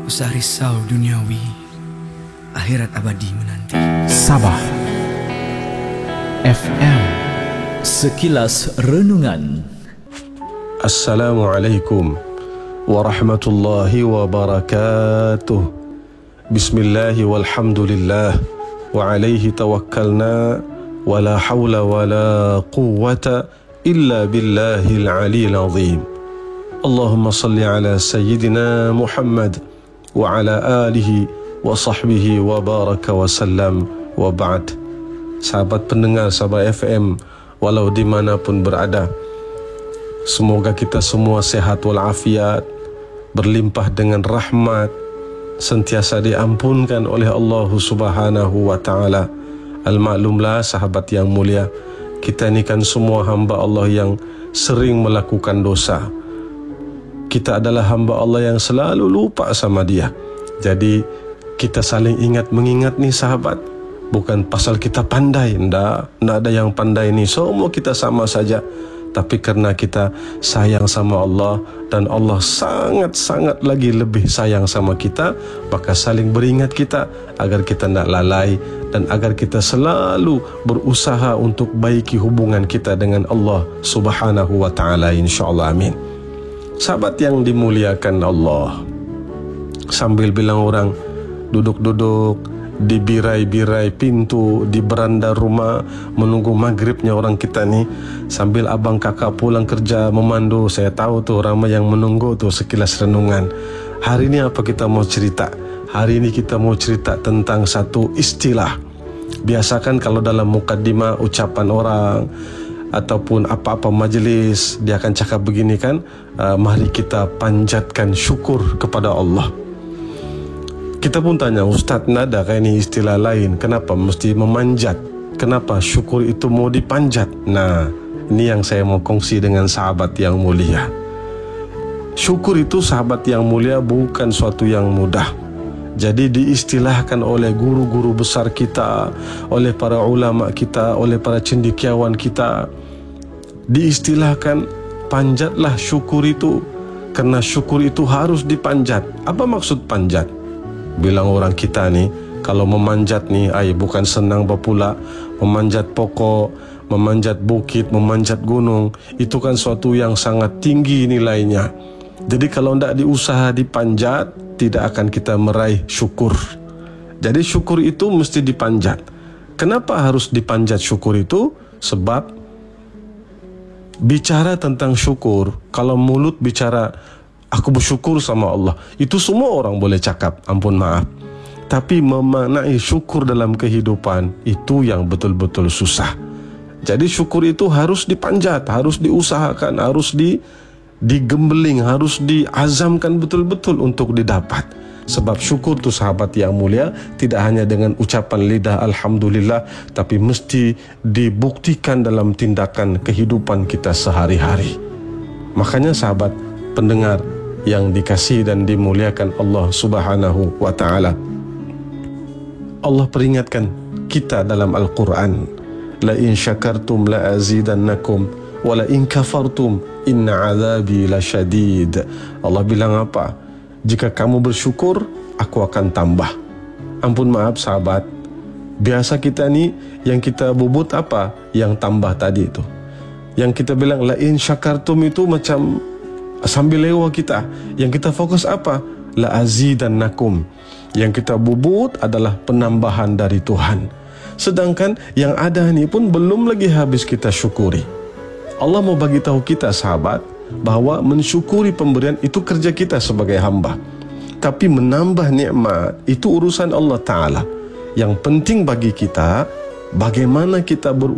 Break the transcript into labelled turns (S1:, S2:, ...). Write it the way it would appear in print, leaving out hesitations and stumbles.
S1: usah risau duniawi, akhirat abadi menanti.
S2: Sabah FM.
S3: Sekilas renungan.
S4: Assalamualaikum warahmatullahi wabarakatuh. Bismillahi walhamdulillah wa alaihi tawakkalna wa la hawla wa la quwwata illa billahil aliyil azim. Allahumma salli ala sayyidina Muhammad wa ala alihi wa sahbihi wa baraka wa sallam wa ba'd. Sahabat pendengar Sabah FM, walau dimanapun berada, semoga kita semua sehat walafiat, berlimpah dengan rahmat, sentiasa diampunkan oleh Allah Subhanahu wa ta'ala. Al-maklumlah sahabat yang mulia, kita ini kan semua hamba Allah yang sering melakukan dosa. Kita adalah hamba Allah yang selalu lupa sama Dia. Jadi kita saling ingat mengingat nih sahabat. Bukan pasal kita pandai, enggak ada yang pandai ni, semua kita sama saja. Tapi karena kita sayang sama Allah dan Allah sangat-sangat lagi lebih sayang sama kita, maka saling beringat kita agar kita tidak lalai dan agar kita selalu berusaha untuk baiki hubungan kita dengan Allah Subhanahu wa ta'ala, insyaAllah, amin. Sahabat yang dimuliakan Allah, sambil bilang orang duduk-duduk di birai-birai pintu, di beranda rumah menunggu maghribnya orang kita ni, sambil abang kakak pulang kerja memandu. Saya tahu tuh ramai yang menunggu tuh sekilas renungan. Hari ini apa kita mau cerita? Hari ini kita mau cerita tentang satu istilah. Biasakan kalau dalam mukaddimah ucapan orang ataupun apa-apa majlis, dia akan cakap begini kan, mari kita panjatkan syukur kepada Allah. Kita pun tanya, Ustaz, nada kayak ini istilah lain, kenapa mesti memanjat? Kenapa syukur itu mau dipanjat? Nah, ini yang saya mau kongsi dengan sahabat yang mulia. Syukur itu sahabat yang mulia bukan suatu yang mudah. Jadi diistilahkan oleh guru-guru besar kita, oleh para ulama kita, oleh para cendekiawan kita, diistilahkan panjatlah syukur itu, karena syukur itu harus dipanjat. Apa maksud panjat? Bilang orang kita ni, kalau memanjat ni, bukan senang berpula. Memanjat pokok, memanjat bukit, memanjat gunung, itu kan suatu yang sangat tinggi nilainya. Jadi kalau tidak diusaha dipanjat, tidak akan kita meraih syukur. Jadi syukur itu mesti dipanjat. Kenapa harus dipanjat syukur itu? Sebab bicara tentang syukur, kalau mulut bicara aku bersyukur sama Allah, itu semua orang boleh cakap, ampun maaf. Tapi memaknai syukur dalam kehidupan, itu yang betul-betul susah. Jadi syukur itu harus dipanjat, harus diusahakan, harus digembeling, harus diazamkan betul-betul untuk didapat. Sebab syukur itu sahabat yang mulia tidak hanya dengan ucapan lidah Alhamdulillah, tapi mesti dibuktikan dalam tindakan kehidupan kita sehari-hari. Makanya sahabat pendengar yang dikasihi dan dimuliakan Allah Subhanahu wa ta'ala, Allah peringatkan kita dalam Al-Quran, la in syakartum la azidannakum wa la in kafartum inna azabi lasyadid. Allah bilang apa? Jika kamu bersyukur, aku akan tambah. Ampun maaf sahabat, biasa kita ni yang kita bubut apa? Yang tambah tadi itu. Yang kita bilang la in syakartum itu macam sambil lewat kita. Yang kita fokus apa? La azidannakum. Yang kita bubut adalah penambahan dari Tuhan. Sedangkan yang ada ni pun belum lagi habis kita syukuri. Allah mau bagi tahu kita sahabat, bahawa mensyukuri pemberian itu kerja kita sebagai hamba. Tapi menambah nikmat itu urusan Allah Ta'ala. Yang penting bagi kita, bagaimana kita